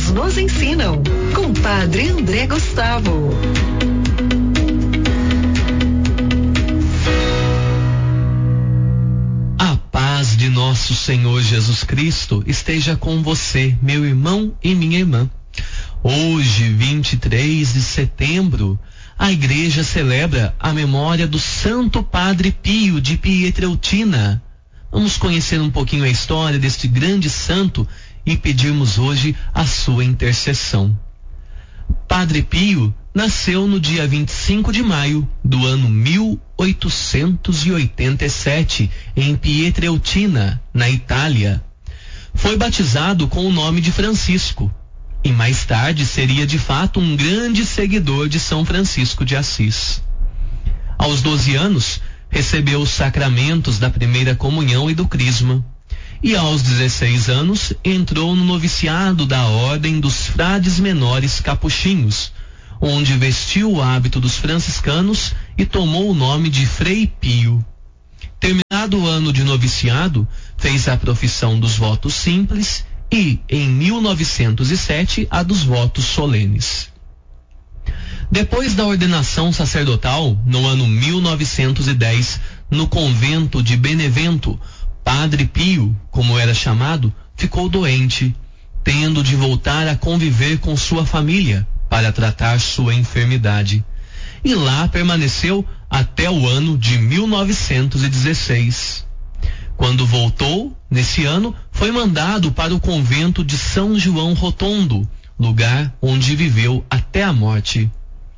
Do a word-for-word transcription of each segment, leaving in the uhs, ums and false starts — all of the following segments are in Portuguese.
Juntos nos ensinam, com Padre André Gustavo. A paz de nosso Senhor Jesus Cristo esteja com você, meu irmão e minha irmã. Hoje, vinte e três de setembro, a igreja celebra a memória do Santo Padre Pio de Pietrelcina. Vamos conhecer um pouquinho a história deste grande santo e pedirmos hoje a sua intercessão. Padre Pio nasceu no dia vinte e cinco de maio do ano mil oitocentos e oitenta e sete em Pietrelcina, na Itália. Foi batizado com o nome de Francisco e mais tarde seria de fato um grande seguidor de São Francisco de Assis. Aos doze anos, recebeu os sacramentos da primeira comunhão e do crisma. E aos dezesseis anos, entrou no noviciado da Ordem dos Frades Menores Capuchinhos, onde vestiu o hábito dos franciscanos e tomou o nome de Frei Pio. Terminado o ano de noviciado, fez a profissão dos votos simples e, em mil novecentos e sete, a dos votos solenes. Depois da ordenação sacerdotal, no ano mil novecentos e dez, no convento de Benevento, Padre Pio, como era chamado, ficou doente, tendo de voltar a conviver com sua família para tratar sua enfermidade. E lá permaneceu até o ano de mil novecentos e dezesseis. Quando voltou, nesse ano, foi mandado para o convento de São João Rotondo, lugar onde viveu até a morte.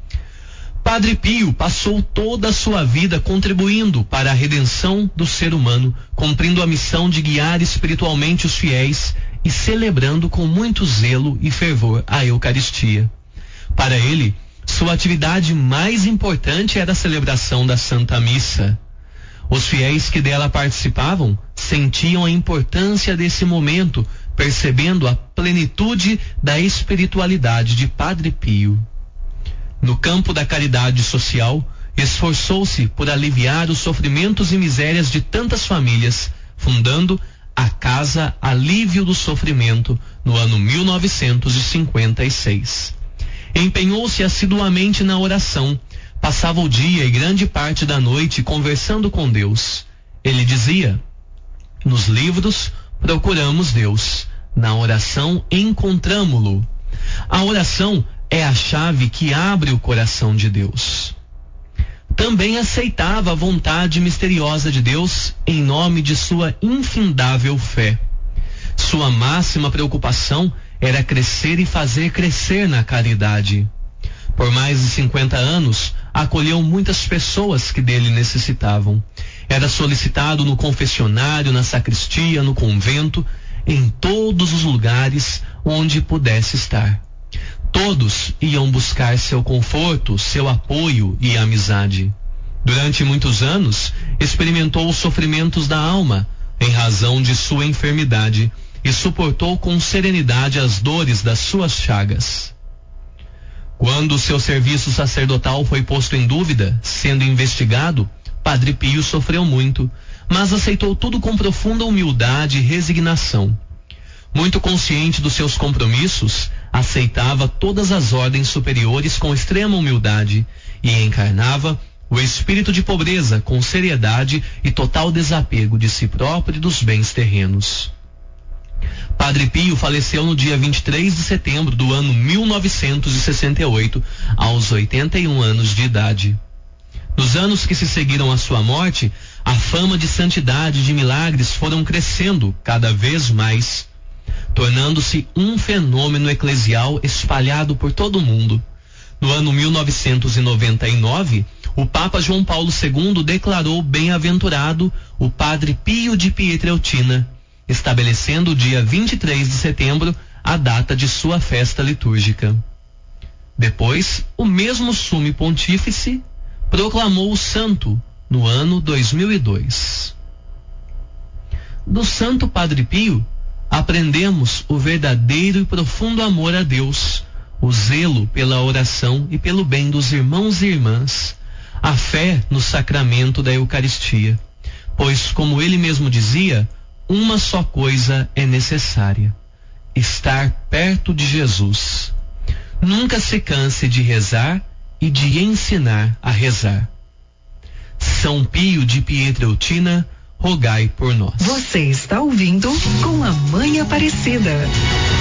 Padre Pio passou toda a sua vida contribuindo para a redenção do ser humano, cumprindo a missão de guiar espiritualmente os fiéis e celebrando com muito zelo e fervor a Eucaristia. Para ele, sua atividade mais importante era a celebração da Santa Missa. Os fiéis que dela participavam sentiam a importância desse momento, percebendo a plenitude da espiritualidade de Padre Pio. No campo da caridade social, esforçou-se por aliviar os sofrimentos e misérias de tantas famílias, fundando a Casa Alívio do Sofrimento no ano mil novecentos e cinquenta e seis. Empenhou-se assiduamente na oração, passava o dia e grande parte da noite conversando com Deus. Ele dizia: nos livros procuramos Deus, na oração encontramo-lo. A oração é a chave que abre o coração de Deus. Também aceitava a vontade misteriosa de Deus em nome de sua infindável fé. Sua máxima preocupação era crescer e fazer crescer na caridade. Por mais de cinquenta anos, acolheu muitas pessoas que dele necessitavam. Era solicitado no confessionário, na sacristia, no convento, em todos os lugares onde pudesse estar. Todos iam buscar seu conforto, seu apoio e amizade. Durante muitos anos, experimentou os sofrimentos da alma, em razão de sua enfermidade, e suportou com serenidade as dores das suas chagas. Quando seu serviço sacerdotal foi posto em dúvida, sendo investigado, Padre Pio sofreu muito, mas aceitou tudo com profunda humildade e resignação. Muito consciente dos seus compromissos, aceitava todas as ordens superiores com extrema humildade e encarnava o espírito de pobreza com seriedade e total desapego de si próprio e dos bens terrenos. Padre Pio faleceu no dia vinte e três de setembro do ano mil novecentos e sessenta e oito, aos oitenta e um anos de idade. Nos anos que se seguiram à sua morte, a fama de santidade e de milagres foram crescendo cada vez mais, tornando-se um fenômeno eclesial espalhado por todo o mundo. No ano mil novecentos e noventa e nove, o Papa João Paulo segundo declarou bem-aventurado o Padre Pio de Pietrelcina, estabelecendo o dia vinte e três de setembro a data de sua festa litúrgica. Depois, o mesmo Sumo Pontífice proclamou o santo no ano dois mil e dois. Do Santo Padre Pio, aprendemos o verdadeiro e profundo amor a Deus, o zelo pela oração e pelo bem dos irmãos e irmãs, a fé no sacramento da Eucaristia, pois, como ele mesmo dizia, uma só coisa é necessária: estar perto de Jesus. Nunca se canse de rezar e de ensinar a rezar. São Pio de Pietrelcina, rogai por nós. Você está ouvindo Com a Mãe Aparecida.